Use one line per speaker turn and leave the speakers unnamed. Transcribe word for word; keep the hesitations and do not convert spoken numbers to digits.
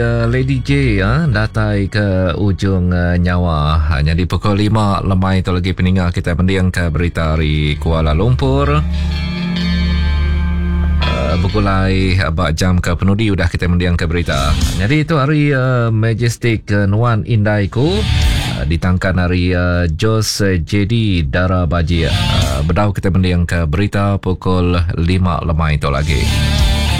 Uh, Lady J ya, datai ke ujung uh, nyawa. Hanya di pukul lima lemai tu lagi peninggal kita mendiang ke berita dari Kuala Lumpur. Uh, Bukulai abak jam ke penudi udah kita mendiang ke berita. Jadi itu hari uh, Majestic uh, Nuan Indaiku uh, ditangkan hari uh, Jos uh, J D Dara Baji. Uh, bedau kita mendiang ke berita pukul lima lemai tu lagi.